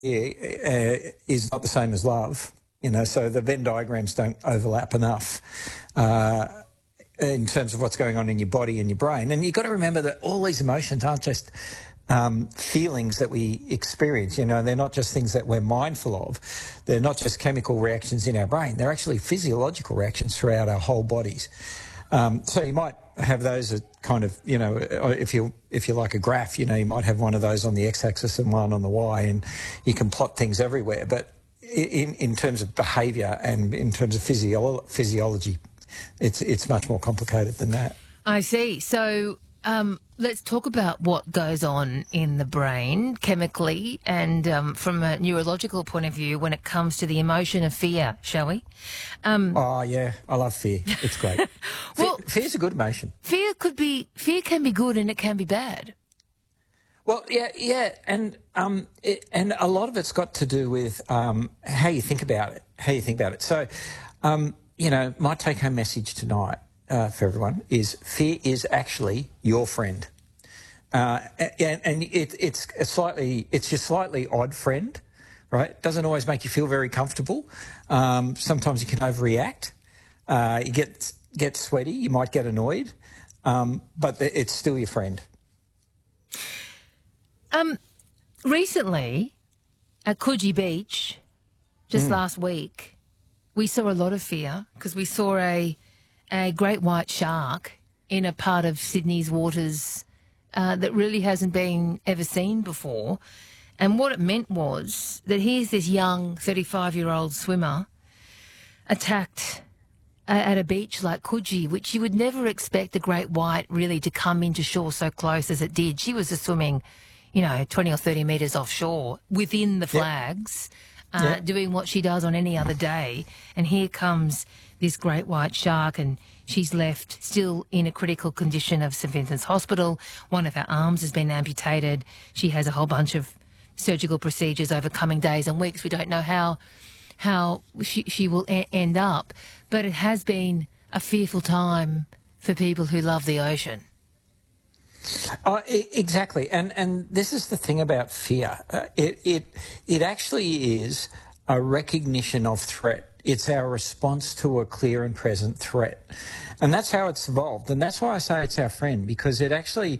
is not the same as love, so the Venn diagrams don't overlap enough in terms of what's going on in your body and your brain. And you've got to remember that all these emotions aren't just feelings that we experience, they're not just things that we're mindful of. They're not just chemical reactions in our brain. They're actually physiological reactions throughout our whole bodies. So you might have those as kind of, if you like a graph, you might have one of those on the x-axis and one on the y, and you can plot things everywhere. But in terms of behaviour and in terms of physiology, it's much more complicated than that. I see. So let's talk about what goes on in the brain chemically and from a neurological point of view when it comes to the emotion of fear, shall we? Oh, yeah, I love fear. It's great. Well, fear's a good emotion. Fear can be good and it can be bad. Well, yeah, and a lot of it's got to do with how you think about it. So, my take-home message tonight for everyone is fear is actually your friend, and it's your slightly odd friend, right? It doesn't always make you feel very comfortable. Sometimes you can overreact. You get sweaty. You might get annoyed, but it's still your friend. Recently, at Coogee Beach, just last week, we saw a lot of fear because we saw a great white shark in a part of Sydney's waters that really hasn't been ever seen before. And what it meant was that here's this young 35-year-old swimmer attacked at a beach like Coogee, which you would never expect a great white really to come into shore so close as it did. She was just swimming 20 or 30 metres offshore within the flags, doing what she does on any other day. And here comes this great white shark, and she's left still in a critical condition of St Vincent's Hospital. One of her arms has been amputated. She has a whole bunch of surgical procedures over coming days and weeks. We don't know how she will end up. But it has been a fearful time for people who love the ocean. Oh, exactly, and this is the thing about fear. It actually is a recognition of threat. It's our response to a clear and present threat, and that's how it's evolved. And that's why I say it's our friend, because it actually